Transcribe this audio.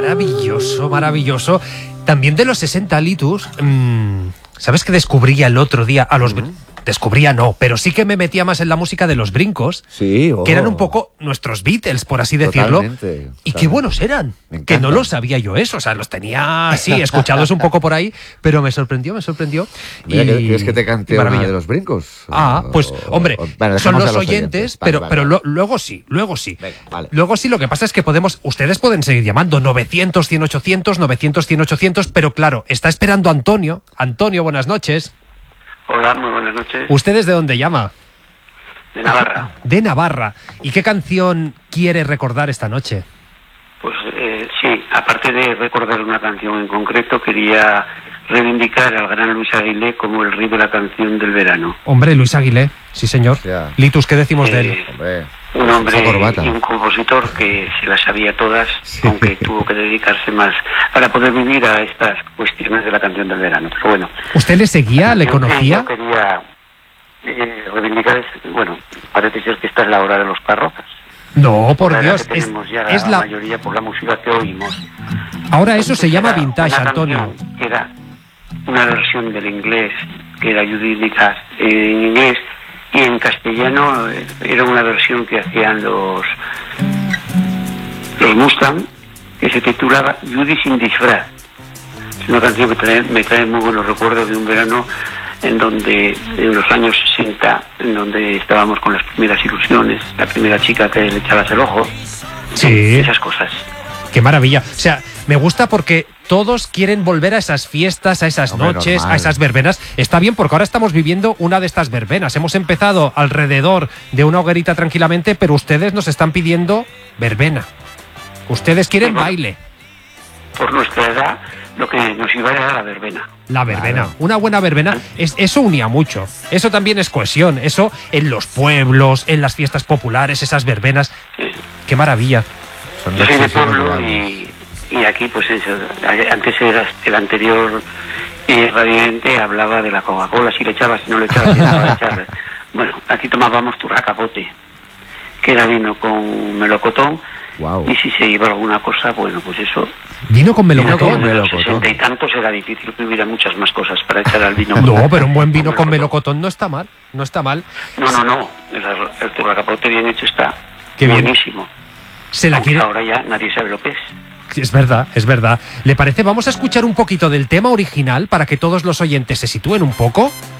Maravilloso, maravilloso. También de los 60 Litus, ¿sabes qué descubrí el otro día a los... Descubría no, pero sí que me metía más en la música de los Brincos, sí, que eran un poco nuestros Beatles, por así decirlo. Totalmente. Y qué buenos eran, que no lo sabía yo eso, o sea, los tenía así, escuchados un poco por ahí, pero me sorprendió. Mira, ¿quieres que te cante una de los Brincos? Pues, hombre, bueno, son los oyentes, vale, pero vale. luego sí. Venga, vale. Luego sí, lo que pasa es que ustedes pueden seguir llamando 900, 100, 800, 900, 100, 800, pero claro, está esperando Antonio. Antonio, buenas noches. Hola, muy buenas noches. ¿Usted desde dónde llama? De Navarra. De Navarra. ¿Y qué canción quiere recordar esta noche? Pues sí, aparte de recordar una canción en concreto, quería reivindicar al gran Luis Aguilé como el rey de la canción del verano. Hombre, Luis Aguilé, sí señor. Ya. Litus, ¿qué decimos de él? Hombre, Un hombre corbata. y un compositor que se las sabía todas, aunque tuvo que dedicarse más para poder vivir a estas cuestiones de la canción del verano. Pero bueno. ¿Usted le seguía, le conocía? Yo quería reivindicar, bueno, parece ser que esta es la hora de los párrocos. No, por La Dios, que tenemos ya es la la... mayoría por la música que oímos. Ahora eso se llama Era vintage, una Antonio. canción que era una versión del inglés, que era Judith Nicas en inglés, y en castellano era una versión que hacían los Mustang, que se titulaba Judy sin disfraz. Es una canción que me trae muy buenos recuerdos de un verano en los años 60, en donde estábamos con las primeras ilusiones, la primera chica que le echabas el ojo, Sí. esas cosas. Qué maravilla. O sea, me gusta porque todos quieren volver a esas fiestas, a esas Hombre, noches, normal. a esas verbenas. Está bien porque ahora estamos viviendo una de estas verbenas. Hemos empezado alrededor de una hoguerita tranquilamente, pero ustedes nos están pidiendo verbena. Ustedes quieren baile. Por nuestra edad, lo que nos iba era la verbena. La verbena, Claro. una buena verbena, eso unía mucho. Eso también es cohesión. Eso en los pueblos, en las fiestas populares, esas verbenas. Sí. Qué maravilla. Son Yo soy de noches pueblo inolvidables. y aquí pues eso, antes el anterior radiante hablaba de la Coca-Cola, si le echabas, si no le echabas, si dejaba de echarle. Bueno, aquí tomábamos turracapote, que era vino con melocotón, Guau. y si se iba alguna cosa, bueno, pues eso. Vino con En melocotón. los 60 y tantos era difícil que hubiera muchas más cosas para echar al vino. No, pero un buen vino con melocotón no está mal. No está mal. No, el turracapote bien hecho está. Qué bien. Buenísimo. Se la Aunque quiere. ahora ya nadie sabe lo que es. Es verdad, es verdad. ¿Le parece? Vamos a escuchar un poquito del tema original para que todos los oyentes se sitúen un poco.